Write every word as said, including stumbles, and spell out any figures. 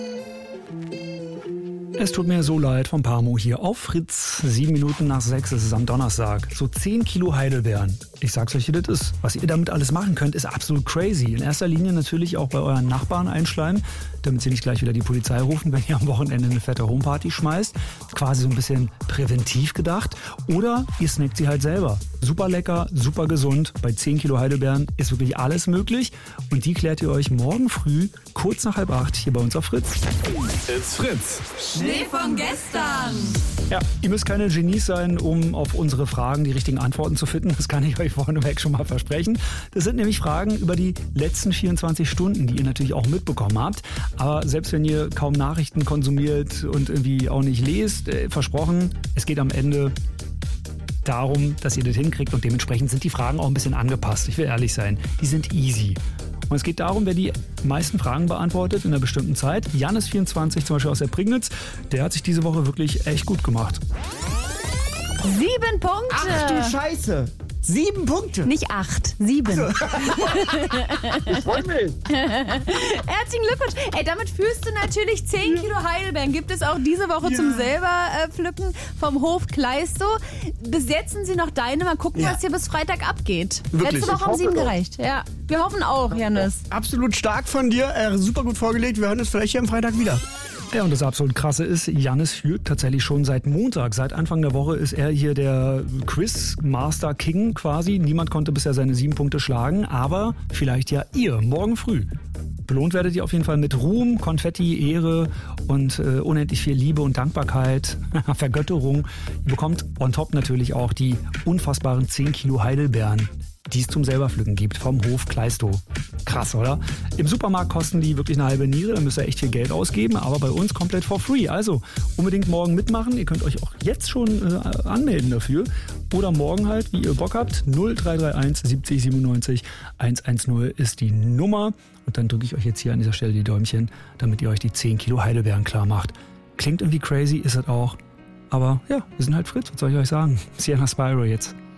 Es tut mir so leid vom Pamo hier auf Fritz. Sieben Minuten nach sechs ist es am Donnerstag. So zehn Kilo Heidelbeeren. Ich sag's euch, wie das ist. Was ihr damit alles machen könnt, ist absolut crazy. In erster Linie natürlich auch bei euren Nachbarn einschleimen, damit sie nicht gleich wieder die Polizei rufen, wenn ihr am Wochenende eine fette Homeparty schmeißt. Quasi so ein bisschen präventiv gedacht. Oder ihr snackt sie halt selber. Super lecker, super gesund. Bei zehn Kilo Heidelbeeren ist wirklich alles möglich. Und die klärt ihr euch morgen früh, kurz nach halb acht, hier bei uns auf Fritz. It's Fritz. Schnee von gestern. Ja, ihr müsst keine Genies sein, um auf unsere Fragen die richtigen Antworten zu finden. Das kann ich euch vorneweg schon mal versprechen. Das sind nämlich Fragen über die letzten vierundzwanzig Stunden, die ihr natürlich auch mitbekommen habt. Aber selbst wenn ihr kaum Nachrichten konsumiert und irgendwie auch nicht lest, äh, versprochen, es geht am Ende darum, dass ihr das hinkriegt und dementsprechend sind die Fragen auch ein bisschen angepasst. Ich will ehrlich sein, die sind easy. Und es geht darum, wer die meisten Fragen beantwortet in einer bestimmten Zeit. Janis vierundzwanzig zum Beispiel aus der Prignitz, der hat sich diese Woche wirklich echt gut gemacht. Sieben Punkte. Ach du Scheiße. Sieben Punkte. Nicht acht, sieben. Ich freue mich. Herzlichen Glückwunsch. Ey, damit führst du natürlich zehn Kilo Heidelbeeren. Gibt es auch diese Woche Ja. zum selber äh, pflücken vom Hof Kleistow. Bis jetzt sind sie noch deine. Mal gucken, Ja. was hier bis Freitag abgeht. Wirklich, Letzte ich Woche haben hoffe sieben doch. gereicht. Ja, wir hoffen auch, Janis. Absolut stark von dir. Äh, super gut vorgelegt. Wir hören uns vielleicht hier am Freitag wieder. Ja, und das absolut Krasse ist, Janis führt tatsächlich schon seit Montag. Seit Anfang der Woche ist er hier der Quiz-Master King quasi. Niemand konnte bisher seine sieben Punkte schlagen, aber vielleicht ja ihr morgen früh. Belohnt werdet ihr auf jeden Fall mit Ruhm, Konfetti, Ehre und äh, unendlich viel Liebe und Dankbarkeit, Vergötterung. Ihr bekommt on top natürlich auch die unfassbaren zehn Kilo Heidelbeeren, die es zum Selberpflücken gibt vom Hof Kleistow. Krass, oder? Im Supermarkt kosten die wirklich eine halbe Niere, da müsst ihr echt viel Geld ausgeben, aber bei uns komplett for free. Also unbedingt morgen mitmachen. Ihr könnt euch auch jetzt schon äh, anmelden dafür. Oder morgen halt, wie ihr Bock habt. null drei drei eins siebzig siebenundneunzig hundertzehn ist die Nummer. Und dann drücke ich euch jetzt hier an dieser Stelle die Däumchen, damit ihr euch die zehn Kilo Heidelbeeren klar macht. Klingt irgendwie crazy, ist es auch. Aber ja, wir sind halt Fritz, was soll ich euch sagen? Sienna Spyro jetzt.